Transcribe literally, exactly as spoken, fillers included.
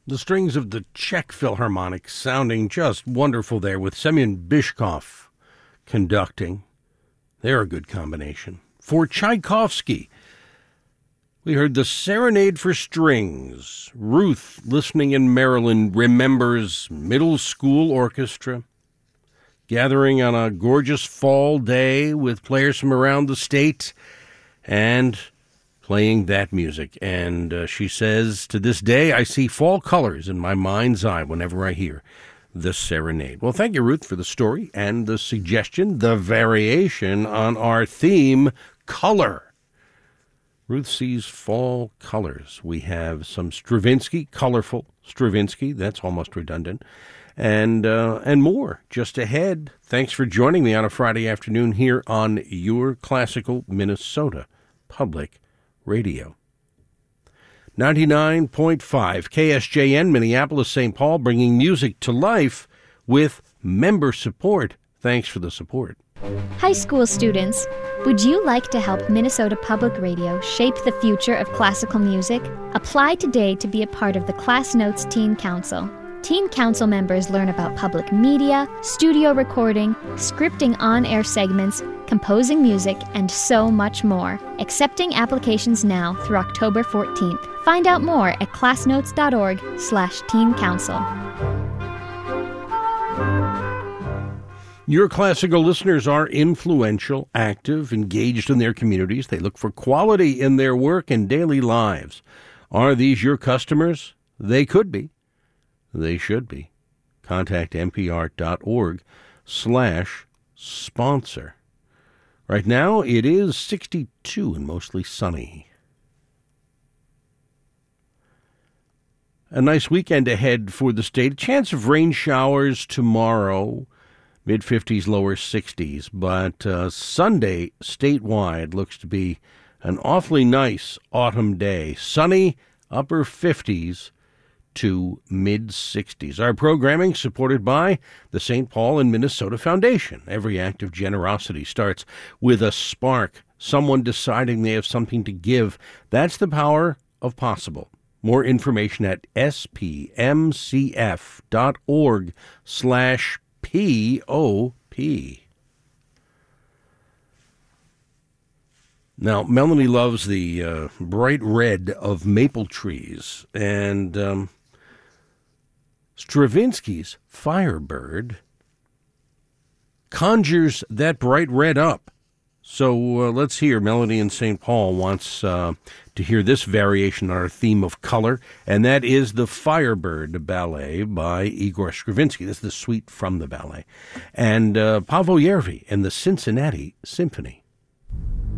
The strings of the Czech Philharmonic sounding just wonderful there with Semyon Bychkov conducting. They're a good combination. For Tchaikovsky, we heard the Serenade for Strings. Ruth, listening in Maryland, remembers middle school orchestra gathering on a gorgeous fall day with players from around the state and playing that music. And uh, she says, to this day, I see fall colors in my mind's eye whenever I hear the Serenade. Well, thank you, Ruth, for the story and the suggestion, the variation on our theme, color. Ruth sees fall colors. We have some Stravinsky, colorful Stravinsky. That's almost redundant. And uh, and more just ahead. Thanks for joining me on a Friday afternoon here on Your Classical Minnesota Public Radio. ninety-nine point five K S J N, Minneapolis, Saint Paul, bringing music to life with member support. Thanks for the support. High school students, would you like to help Minnesota Public Radio shape the future of classical music? Apply today to be a part of the Class Notes Teen Council. Teen Council members learn about public media, studio recording, scripting on-air segments, composing music, and so much more. Accepting applications now through October fourteenth. Find out more at classnotes.org slash teen council. Your classical listeners are influential, active, engaged in their communities. They look for quality in their work and daily lives. Are these your customers? They could be. They should be. Contact npr.org slash sponsor. Right now, it is sixty-two and mostly sunny. A nice weekend ahead for the state. A chance of rain showers tomorrow, mid-fifties, lower sixties. But uh, Sunday, statewide, looks to be an awfully nice autumn day. Sunny, upper fifties to mid-sixties. Our programming supported by the Saint Paul and Minnesota Foundation. Every act of generosity starts with a spark, someone deciding they have something to give. That's the power of possible. More information at spmcf.org slash P-O-P. Now, Melanie loves the uh, bright red of maple trees, and um, Stravinsky's Firebird conjures that bright red up. So uh, let's hear. Melanie in Saint Paul wants uh, to hear this variation on our theme of color, and that is the Firebird Ballet by Igor Stravinsky. This is the suite from the ballet. And uh, Paavo Järvi and the Cincinnati Symphony.